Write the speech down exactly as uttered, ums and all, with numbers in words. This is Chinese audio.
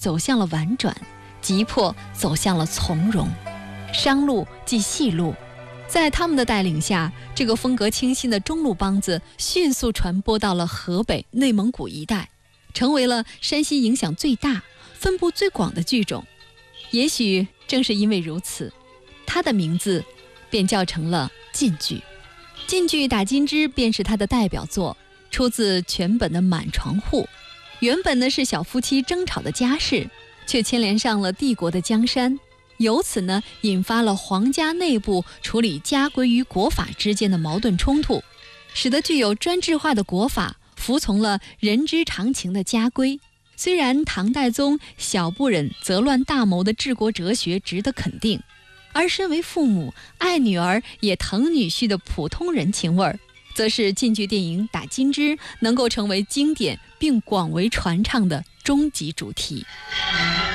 走向了婉转，急迫走向了从容。商路即戏路，在他们的带领下，这个风格清新的中路梆子迅速传播到了河北、内蒙古一带，成为了山西影响最大、分布最广的剧种。也许正是因为如此，它的名字便叫成了晋剧。晋剧打金枝便是它的代表作，出自全本的《满床户》。原本呢是小夫妻争吵的家事，却牵连上了帝国的江山，由此呢引发了皇家内部处理家规与国法之间的矛盾冲突，使得具有专制化的国法服从了人之常情的家规。虽然唐代宗小不忍则乱大谋的治国哲学值得肯定，而身为父母爱女儿也疼女婿的普通人情味儿，则是晋剧电影打金枝能够成为经典并广为传唱的终极主题。